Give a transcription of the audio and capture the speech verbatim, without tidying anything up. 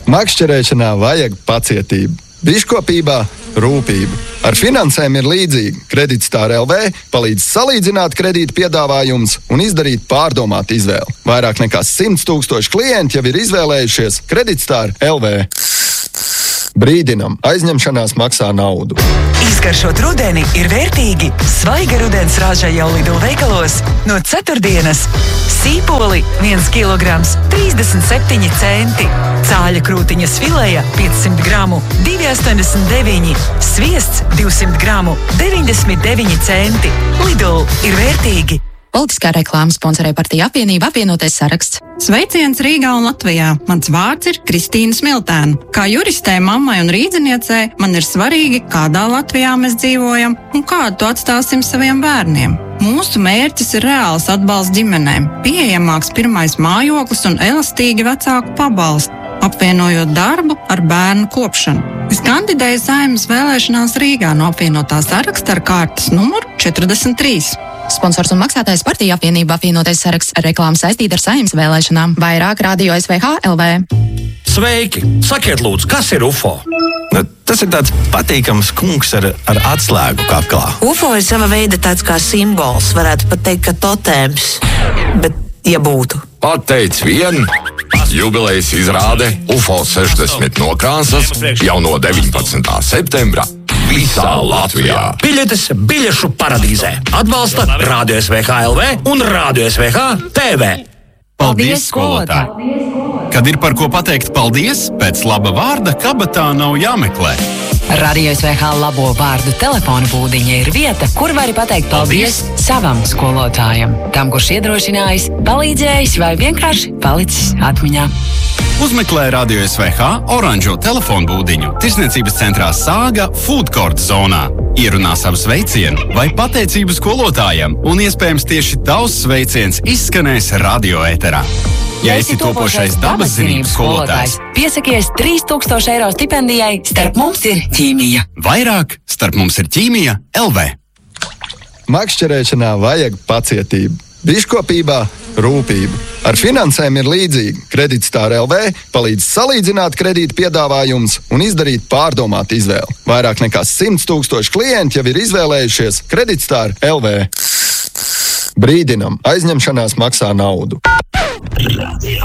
Makšķerēšanā vajag pacietību, biškopībā rūpību. Ar finansēm ir līdzīgi. Kreditstar L V palīdz salīdzināt kredīta piedāvājumus un izdarīt pārdomātu izvēli. Vairāk nekā simts tūkstoši klienti jau ir izvēlējušies Kreditstar L V. Brīdinam, aizņemšanās maksā naudu. Izgaršot rudeni ir vērtīgi. Svaiga rudens rāža jau Lidl veikalos. No ceturtdienas sīpoli viens kilograms trīsdesmit septiņi centi. Cāļa krūtiņas fileja piecsimt gramu divi astoņdesmit deviņi. Sviests divsimt gramu deviņdesmit deviņi centi. Lidl ir vērtīgi. Politiskā reklāma sponsorē partija apvienība apvienotais saraksts. Sveiciens Rīgā un Latvijā. Mans vārds ir Kristīna Smiltēna. Kā juristē, mammai un rīdziniecei man ir svarīgi, kādā Latvijā mēs dzīvojam un kādu to atstāsim saviem bērniem. Mūsu mērķis ir reāls atbalsts ģimenēm, pieejamāks pirmais mājoklis un elastīgi vecāku pabalsti, apvienojot darbu ar bērnu kopšanu. Es kandidēju Saeimas vēlēšanās Rīgā no apvienotā saraksta ar kārtas numuru četrdesmit trīs. Sponsors un maksātājs partija apvienība apvienotais saraksts ar reklāmu saistīta ar Saeimas vēlēšanām. Vairāk radio S V H L V. Sveiki! Sakiet lūdzu, kas ir U F O? Nu, tas ir tāds patīkams kungs ar, ar atslēgu kaklā. U F O ir sava veida tāds kā simbols, varētu pat teikt, ka totēms. Bet, ja būtu. Pateic vien, jubilejas izrāde U F O sešdesmit nokrāsas jau no deviņpadsmitā septembra visā Latvijā. Biļetes biļešu paradīzē. Atbalsta Radio S V H L V un Radio S V H T V. Paldies, skolotāji! Kad ir par ko pateikt paldies, pēc laba vārda kabatā nav jāmeklē. Radio S V H labo vārdu telefona būdiņa ir vieta, kur vari pateikt paldies savam skolotājam. Tam, kurš iedrošinājis, palīdzējis vai vienkārši palicis atmiņā. Uzmeklē Radio S V H oranžo telefonu būdiņu tirsniecības centrā Sāga Food Court zonā. Ierunā savu sveicienu vai pateicību skolotājam, un iespējams tieši tavs sveiciens izskanēs radio ēterā. Ja esi topošais dabas zinības skolotājs, piesakies trīs tūkstoši eiro stipendijai Starp mums ir ķīmija. Vairāk Starp mums ir ķīmija L V. Makšķerēšanā vajag pacietību, biškopībā rūpību. Ar finansēm ir līdzīgi. Kreditstar L V palīdz salīdzināt kredīta piedāvājumus un izdarīt pārdomātu izvēli. Vairāk nekā simts tūkstoši klienti jau ir izvēlējušies Kreditstar L V. Brīdinam, aizņemšanās maksā naudu.